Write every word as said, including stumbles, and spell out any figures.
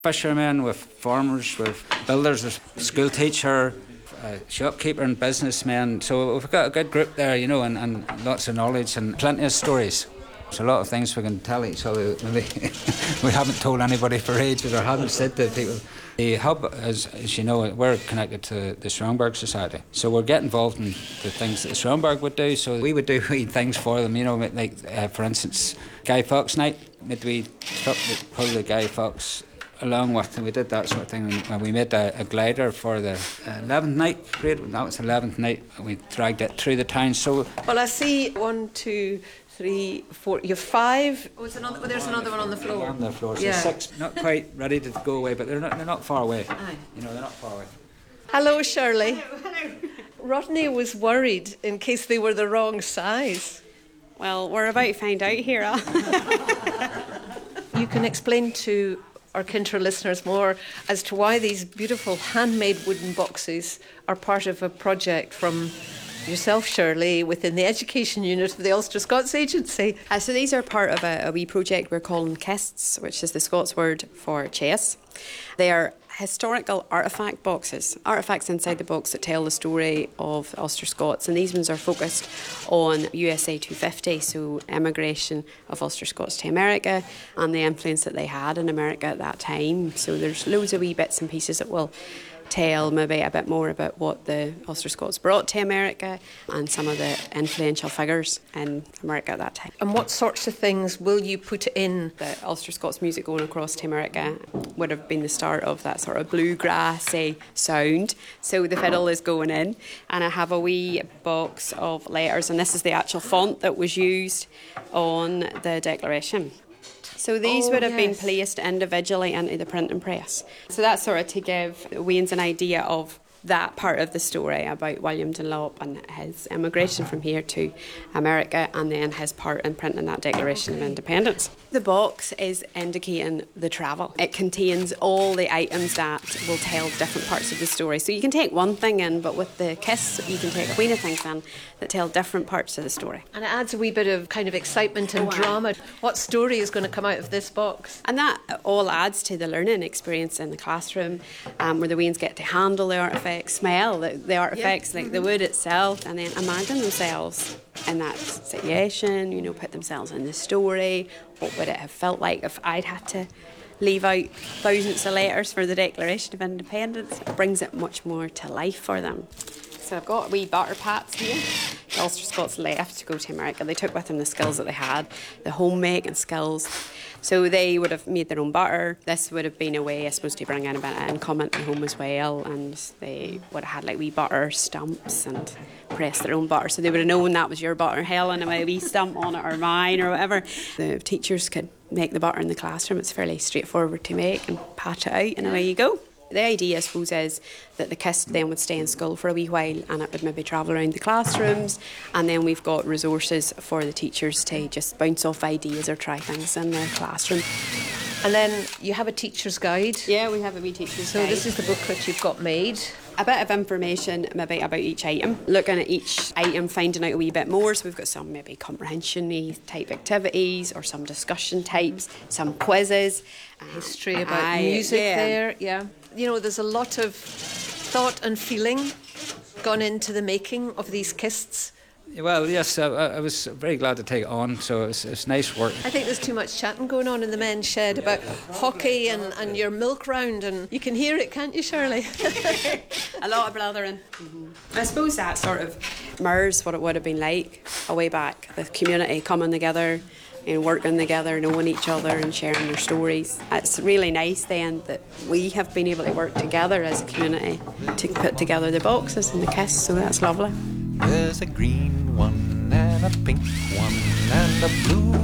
Fishermen, with farmers, with builders, with school teacher, uh, shopkeeper and businessmen. So we've got a good group there, you know, and, and lots of knowledge and plenty of stories. There's a lot of things we can tell each other that maybe we haven't told anybody for ages or haven't said to people. The hub, as, as you know, we're connected to the Stromberg Society. So we're getting involved in the things that the Stromberg would do. So we would do wee things for them, you know, like, uh, for instance, Guy Fawkes night. We took the, pull the Guy Fawkes along with, and we did that sort of thing when we made a, a glider for the eleventh night parade. That was the eleventh night. We dragged it through the town. So well, I see one, two, three, four. You have five. Oh, it's another, oh, there's another one on the floor. On the floor. So yeah. Six, not quite ready to go away, but they're not. They're not far away. Aye. You know, they're not far away. Hello, Shirley. Hello, hello. Rodney was worried in case they were the wrong size. Well, we're about to find out here. You can explain to our Kintra listeners more as to why these beautiful handmade wooden boxes are part of a project from yourself, Shirley, within the education unit of the Ulster Scots Agency. Uh, so these are part of a, a wee project we're calling Kists, which is the Scots word for chess. They are historical artefact boxes, artefacts inside the box that tell the story of Ulster Scots, and these ones are focused on U S A two fifty, so emigration of Ulster Scots to America and the influence that they had in America at that time. So there's loads of wee bits and pieces that will tell maybe a bit more about what the Ulster Scots brought to America and some of the influential figures in America at that time. And what sorts of things will you put in? The Ulster Scots music going across to America would have been the start of that sort of bluegrassy sound. So the fiddle is going in, and I have a wee box of letters, and this is the actual font that was used on the Declaration. So these oh, would have yes. been placed individually into the printing press. So that's sort of to give Wayne's an idea of that part of the story about William Dunlop and his emigration from here to America, and then his part in printing that Declaration of Independence. The box is indicating the travel. It contains all the items that will tell different parts of the story. So you can take one thing in, but with the Kiss you can take a queen of things in that tell different parts of the story. And it adds a wee bit of kind of excitement and wow. drama. What story is going to come out of this box? And that all adds to the learning experience in the classroom, um, where the Waynes get to handle the artefacts, smell the, the artefacts, yeah. like the wood itself, and then imagine themselves in that situation, you know, put themselves in the story. What would it have felt like if I'd had to leave out thousands of letters for the Declaration of Independence? It brings it much more to life for them. So I've got wee butter pats here. The Ulster Scots left to go to America. They took with them the skills that they had, the homemaking skills. So they would have made their own butter. This would have been a way, I suppose, to bring in a bit of income into home as well. And they would have had like wee butter stumps and pressed their own butter. So they would have known that was your butter, Helen, and a wee stump on it, or mine, or whatever. The teachers could make the butter in the classroom. It's fairly straightforward to make, and pat it out, and away you go. The idea, I suppose, is that the Kist then would stay in school for a wee while, and it would maybe travel around the classrooms, and then we've got resources for the teachers to just bounce off ideas or try things in their classroom. And then you have a teacher's guide. Yeah, we have a wee teacher's so guide. So this is the booklet you've got made. A bit of information maybe about each item, looking at each item, finding out a wee bit more. So we've got some maybe comprehension-y type activities, or some discussion types, some quizzes. History about I, music yeah. there, yeah. You know, there's a lot of thought and feeling gone into the making of these kists. Well, yes, I, I was very glad to take it on, so it's, it's nice work. I think there's too much chatting going on in the men's shed about hockey and, and your milk round, and you can hear it, can't you, Shirley? A lot of blathering. Mm-hmm. I suppose that sort of mirrors what it would have been like a way back, the community coming together and working together, knowing each other and sharing their stories. It's really nice then that we have been able to work together as a community to put together the boxes and the Kiss, so that's lovely. There's a green one and a pink one and a blue